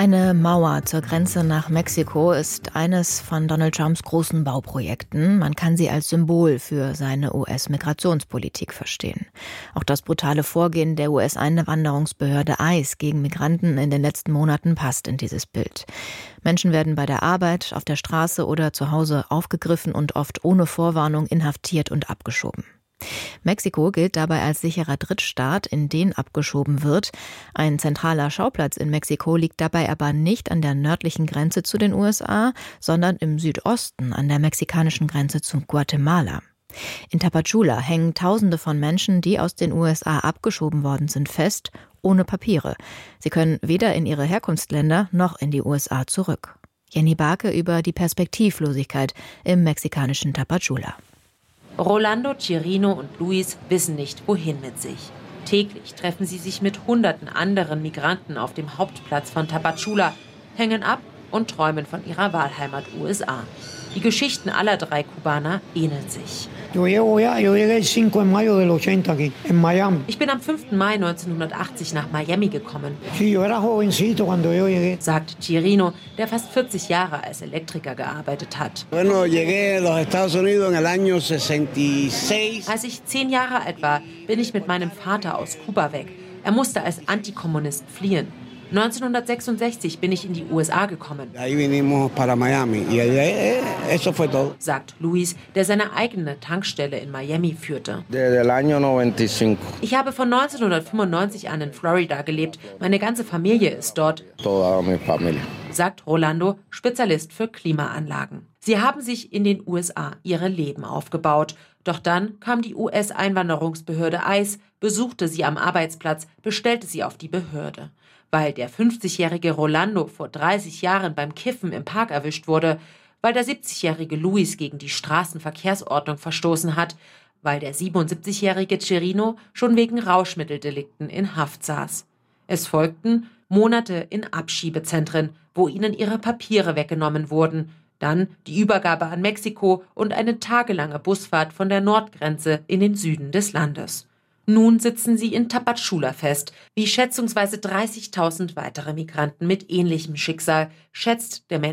Eine Mauer zur Grenze nach Mexiko ist eines von Donald Trumps großen Bauprojekten. Man kann sie als Symbol für seine US-Migrationspolitik verstehen. Auch das brutale Vorgehen der US-Einwanderungsbehörde ICE gegen Migranten in den letzten Monaten passt in dieses Bild. Menschen werden bei der Arbeit, auf der Straße oder zu Hause aufgegriffen und oft ohne Vorwarnung inhaftiert und abgeschoben. Mexiko gilt dabei als sicherer Drittstaat, in den abgeschoben wird. Ein zentraler Schauplatz in Mexiko liegt dabei aber nicht an der nördlichen Grenze zu den USA, sondern im Südosten an der mexikanischen Grenze zu Guatemala. In Tapachula hängen Tausende von Menschen, die aus den USA abgeschoben worden sind, fest, ohne Papiere. Sie können weder in ihre Herkunftsländer noch in die USA zurück. Jenny Barke über die Perspektivlosigkeit im mexikanischen Tapachula. Rolando, Chirino und Luis wissen nicht, wohin mit sich. Täglich treffen sie sich mit Hunderten anderen Migranten auf dem Hauptplatz von Tapachula, hängen ab und träumen von ihrer Wahlheimat USA. Die Geschichten aller drei Kubaner ähneln sich. Ich bin am 5. Mai 1980 nach Miami gekommen, sagt Chirino, der fast 40 Jahre als Elektriker gearbeitet hat. Als ich 10 Jahre alt war, bin ich mit meinem Vater aus Kuba weg. Er musste als Antikommunist fliehen. 1966 bin ich in die USA gekommen, sagt Luis, der seine eigene Tankstelle in Miami führte. Ich habe von 1995 an in Florida gelebt. Meine ganze Familie ist dort, sagt Rolando, Spezialist für Klimaanlagen. Sie haben sich in den USA ihre Leben aufgebaut. Doch dann kam die US-Einwanderungsbehörde ICE, besuchte sie am Arbeitsplatz, bestellte sie auf die Behörde. Weil der 50-jährige Rolando vor 30 Jahren beim Kiffen im Park erwischt wurde, weil der 70-jährige Luis gegen die Straßenverkehrsordnung verstoßen hat, weil der 77-jährige Chirino schon wegen Rauschmitteldelikten in Haft saß. Es folgten Monate in Abschiebezentren, wo ihnen ihre Papiere weggenommen wurden, dann die Übergabe an Mexiko und eine tagelange Busfahrt von der Nordgrenze in den Süden des Landes. Nun sitzen sie in Tapachula fest, wie schätzungsweise 30.000 weitere Migranten mit ähnlichem Schicksal, schätzt der